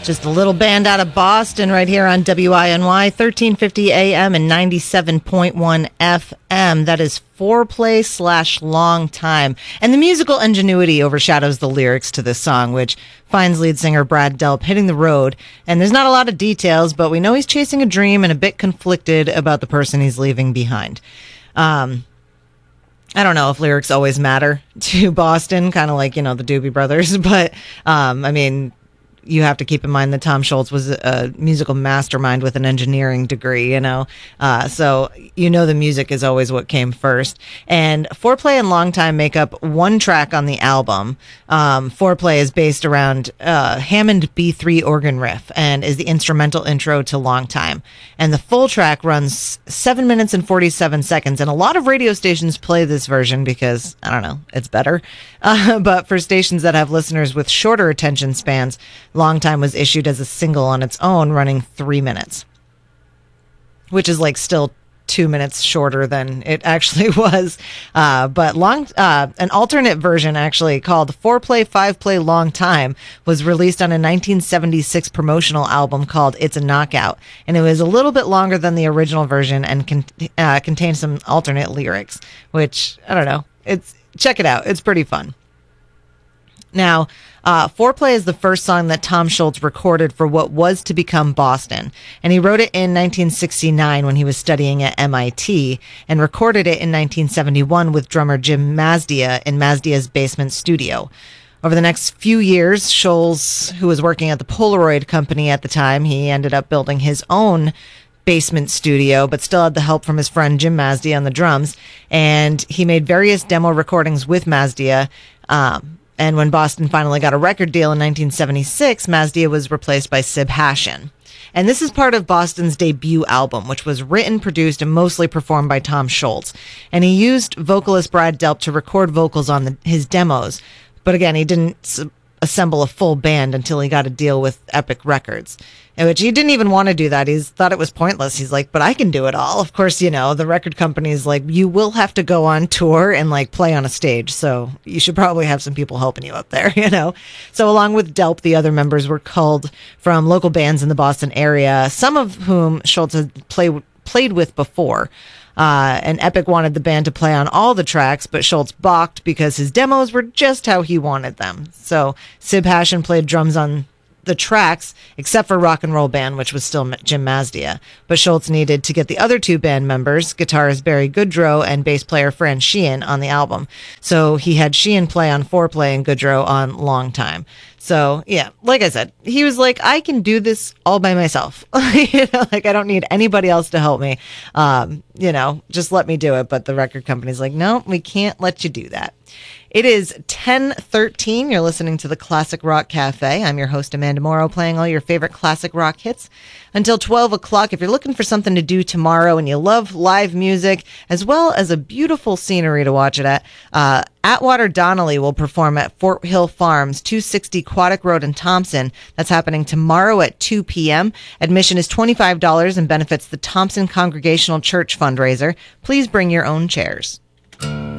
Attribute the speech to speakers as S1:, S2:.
S1: Just a little band out of Boston right here on WINY, 1350 AM and 97.1 FM. That is Foreplay / Long Time. And the musical ingenuity overshadows the lyrics to this song, which finds lead singer Brad Delp hitting the road. And there's not a lot of details, but we know he's chasing a dream and a bit conflicted about the person he's leaving behind. I don't know if lyrics always matter to Boston, kind of like, the Doobie Brothers, but, you have to keep in mind that Tom Scholz was a musical mastermind with an engineering degree, so the music is always what came first. And Foreplay and Long Time make up one track on the album. Foreplay is based around Hammond B3 organ riff and is the instrumental intro to Long Time. And the full track runs 7 minutes and 47 seconds. And a lot of radio stations play this version because, it's better. But for stations that have listeners with shorter attention spans, Long Time was issued as a single on its own, running 3 minutes, which is still 2 minutes shorter than it actually was. But an alternate version actually called 4-Play, 5-Play, Long Time was released on a 1976 promotional album called It's a Knockout. And it was a little bit longer than the original version and contained some alternate lyrics, which, check it out. It's pretty fun. Now, Foreplay is the first song that Tom Scholz recorded for what was to become Boston. And he wrote it in 1969 when he was studying at MIT and recorded it in 1971 with drummer Jim Mazdia in Mazdia's basement studio. Over the next few years, Scholz, who was working at the Polaroid company at the time, he ended up building his own basement studio, but still had the help from his friend Jim Mazdia on the drums. And he made various demo recordings with Mazdia. And when Boston finally got a record deal in 1976, Mazdia was replaced by Sib Hashin. And this is part of Boston's debut album, which was written, produced, and mostly performed by Tom Scholz. And he used vocalist Brad Delp to record vocals on his demos. But again, he didn't assemble a full band until he got a deal with Epic Records, in which he didn't even want to do that. He thought it was pointless. He's like, but I can do it all. Of course, the record company's like, you will have to go on tour and play on a stage. So you should probably have some people helping you up there, So along with Delp, the other members were culled from local bands in the Boston area, some of whom Scholz had played with before. And Epic wanted the band to play on all the tracks, but Scholz balked because his demos were just how he wanted them. So Sib Hashin played drums on the tracks, except for Rock and Roll Band, which was still Jim Mazdia. But Scholz needed to get the other two band members, guitarist Barry Goodrow and bass player Fran Sheehan, on the album. So he had Sheehan play on Foreplay and Goodrow on Long Time. So, yeah, like I said, he was like, I can do this all by myself. I don't need anybody else to help me. Just let me do it. But the record company's like, no, we can't let you do that. It is 10:13. You're listening to the Classic Rock Cafe. I'm your host, Amanda Morrow, playing all your favorite classic rock hits until 12 o'clock. If you're looking for something to do tomorrow and you love live music, as well as a beautiful scenery to watch it at, Atwater Donnelly will perform at Fort Hill Farms, 260 Quaddock Road in Thompson. That's happening tomorrow at 2 p.m. Admission is $25 and benefits the Thompson Congregational Church fundraiser. Please bring your own chairs.